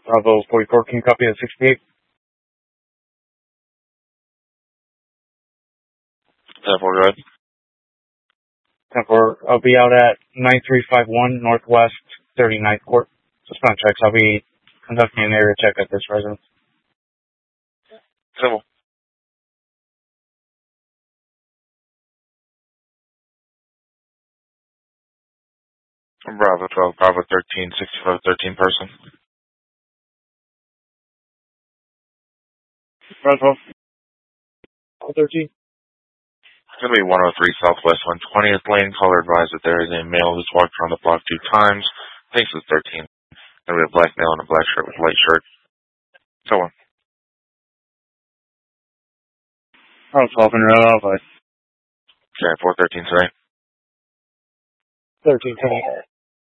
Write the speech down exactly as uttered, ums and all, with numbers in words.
Bravo forty-four, can you copy at sixty-eight? ten four, go ahead. ten four, I'll be out at nine three five one Northwest thirty-ninth Court. Just on checks. I'll be conducting an area check at this residence. Civil. Bravo twelve, Bravo thirteen, sixty-five thirteen person. Bravo thirteen. It's going to be one oh three Southwest one twentieth Lane. Caller advised that there is a male who's walked around the block two times. Thanks to thirteen. Going to be a black male in a black shirt with a white shirt. So on. Oh, twelve in red alpha. Okay, four thirteen, sorry. thirteen, ten.